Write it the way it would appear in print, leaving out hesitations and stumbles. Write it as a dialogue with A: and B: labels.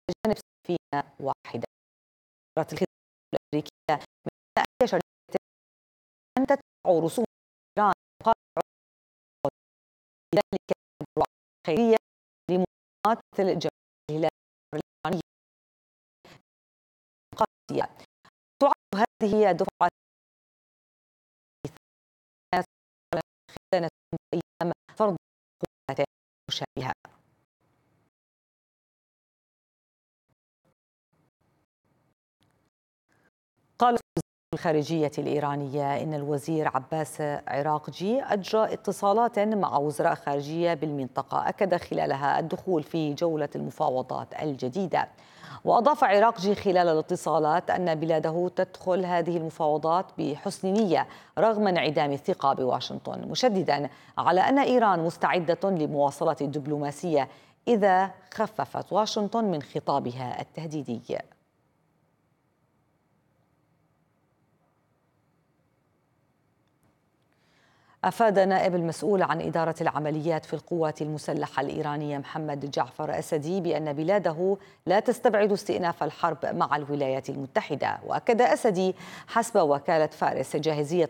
A: جانب سفينة واحدة. وزارة الخارجية الأمريكية من أي شركة أن تدفع رسوم إيران مقابل ذلك خيرية لمنظمات مثل جمعية الهلال الإيرانية القادسية. تعد هذه الدفعة خلال أيام فرض عقوبات مشابهة. قال وزير الخارجية الإيرانية إن الوزير عباس عراقجي أجرى اتصالات مع وزراء خارجية بالمنطقة أكد خلالها الدخول في جولة المفاوضات الجديدة. وأضاف عراقجي خلال الاتصالات أن بلاده تدخل هذه المفاوضات بحسن نية رغم انعدام الثقة بواشنطن، مشددا على أن إيران مستعدة لمواصلة الدبلوماسية إذا خففت واشنطن من خطابها التهديدي. أفاد نائب المسؤول عن إدارة العمليات في القوات المسلحة الإيرانية محمد جعفر أسدي بأن بلاده لا تستبعد استئناف الحرب مع الولايات المتحدة. وأكد أسدي حسب وكالة فارس جاهزية